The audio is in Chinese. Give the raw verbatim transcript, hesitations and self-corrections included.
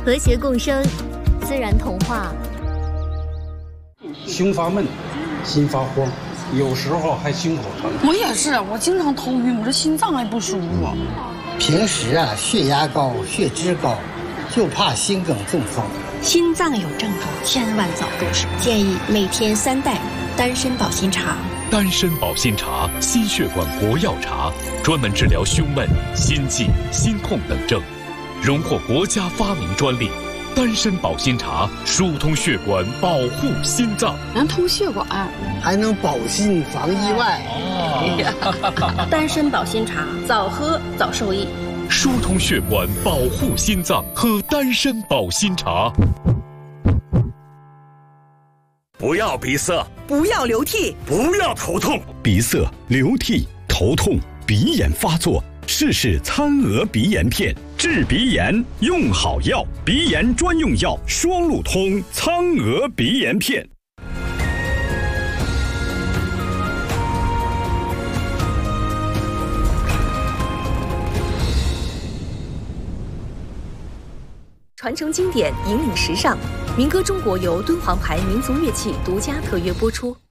和谐共生，自然童话。 胸发闷，心发慌，有时候还心口疼。 我也是，我经常头晕，我这心脏还不舒服。 平时啊，血压高，血脂高，就怕心梗中风。 心脏有症状，千万早入手。 建议每天三袋丹参保心茶。 丹参保心茶，心血管国药茶，专门治疗胸闷、心悸、心痛等症，荣获国家发明专利。丹参保心茶疏通血管，保护心脏， 能通血管， 还能保心防意外。 哦、丹参保心茶，早喝早受益。 疏通血管，保护心脏，喝丹参保心茶。 不要鼻塞， 不要流涕， 不要头痛。 鼻塞、流涕、头痛、鼻炎发作，试试苍娥鼻炎片，治鼻炎用好药，鼻炎专用药双路通苍娥鼻炎片。 传承经典，引领时尚。民歌中国由敦煌牌民族乐器独家特约播出。